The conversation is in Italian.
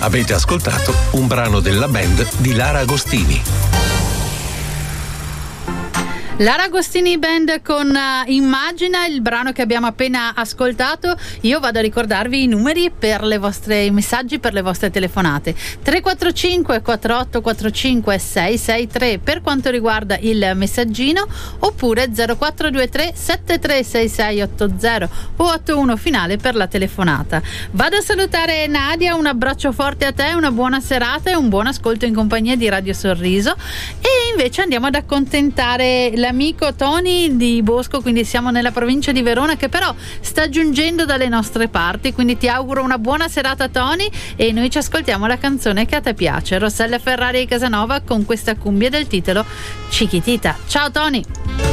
Avete ascoltato un brano della band di Lara Agostini. Lara Agostini Band con Immagina, il brano che abbiamo appena ascoltato. Io vado a ricordarvi i numeri per i vostri messaggi, per le vostre telefonate: 345 4845 663 per quanto riguarda il messaggino, oppure 0423 736680 o 81 finale per la telefonata. Vado a salutare Nadia, un abbraccio forte a te, una buona serata e un buon ascolto in compagnia di Radio Sorriso. E invece andiamo ad accontentare l'amico Tony di Bosco, quindi siamo nella provincia di Verona, che però sta giungendo dalle nostre parti, quindi ti auguro una buona serata, Tony, e noi ci ascoltiamo la canzone che a te piace, Rossella Ferrari e Casanova con questa cumbia del titolo Chiquitita. Ciao Tony.